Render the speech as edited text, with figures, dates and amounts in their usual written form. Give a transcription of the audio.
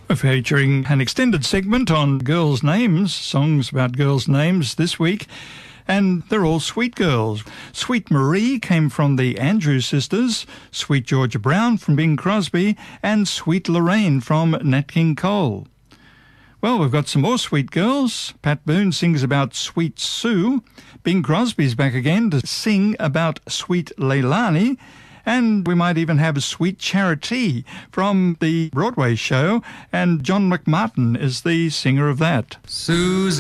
Featuring an extended segment on girls' names, songs about girls' names this week, and they're all sweet girls. Sweet Marie came from the Andrews Sisters, Sweet Georgia Brown from Bing Crosby, and Sweet Lorraine from Nat King Cole. Well, we've got some more sweet girls. Pat Boone sings about Sweet Sue. Bing Crosby's back again to sing about Sweet Leilani. And we might even have a Sweet Charity from the Broadway show, and John McMartin is the singer of that. Susie